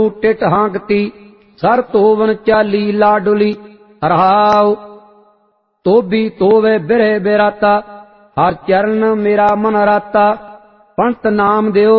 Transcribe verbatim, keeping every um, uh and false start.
Tit हांकती sir तोवन चाली लाडुली रहाओ। तोबी तोवे बिरे बिराता हर चरण मेरा मन राता। पंत नाम दियो